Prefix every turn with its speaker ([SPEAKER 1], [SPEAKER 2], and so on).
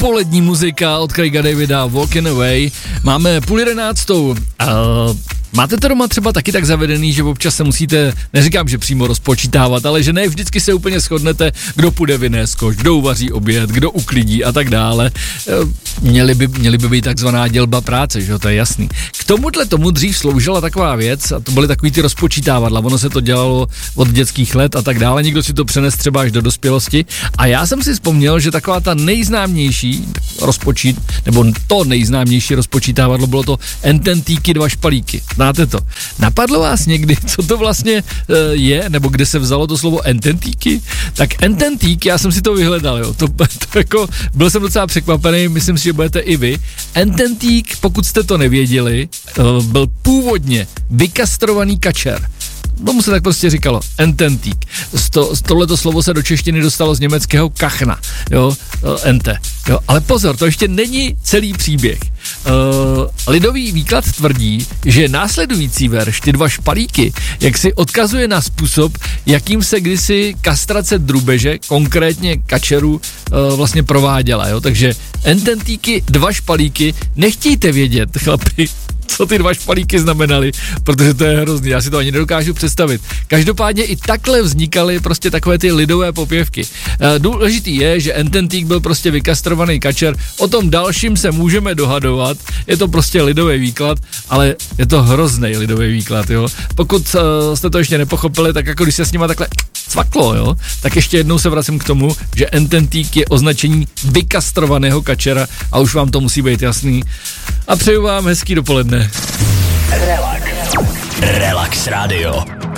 [SPEAKER 1] dopolední muzika od Craiga Davida, Walking Away. Máme 10:30. Máte to doma třeba taky tak zavedený, že občas se musíte, neříkám, že přímo rozpočítávat, ale že ne vždycky se úplně shodnete, kdo půjde vynést koš, kdo uvaří oběd, kdo uklidí a tak dále. Měly by být takzvaná dělba práce, že jo, to je jasný. K tomu dřív sloužila taková věc, a to byly takový ty rozpočítávadla, ono se to dělalo od dětských let a tak dále, někdo si to přenes třeba až do dospělosti a já jsem si vzpomněl, že taková ta nejznámější nebo to nejznámější rozpočítávadlo bylo to ententíky 2 špalíky. Znáte to? Napadlo vás někdy, co to vlastně je, nebo kde se vzalo to slovo ententíky? Tak ententík, já jsem si to vyhledal, jo. To jako, byl jsem docela překvapený, myslím si, že budete i vy. Ententík, pokud jste to nevěděli, byl původně vykastrovaný kačer. Tomu se tak prostě říkalo, ententík. Tohleto slovo se do češtiny dostalo z německého kachna, jo, ente. Jo, ale pozor, to ještě není celý příběh. Lidový výklad tvrdí, že následující verš, ty 2 špalíky, jak si odkazuje na způsob, jakým se kdysi kastrace drůbeže, konkrétně kačerů, vlastně prováděla, jo, takže ententíky 2 špalíky, nechtějte vědět, chlapi, co ty 2 špalíky znamenaly, protože to je hrozný, já si to ani nedokážu představit. Každopádně i takhle vznikaly prostě takové ty lidové popěvky. Důležitý je, že ententík byl prostě vykastrovaný kačer, o tom dalším se můžeme dohadovat, je to prostě lidový výklad, ale je to hrozný lidový výklad, jo. Pokud jste to ještě nepochopili, tak jako když se s nima takhle cvaklo, jo, tak ještě jednou se vracím k tomu, že ententík je označení vykastrovaného kačera a už vám to musí být jasný. A přeju vám hezký dopoledne.
[SPEAKER 2] Relax Radio.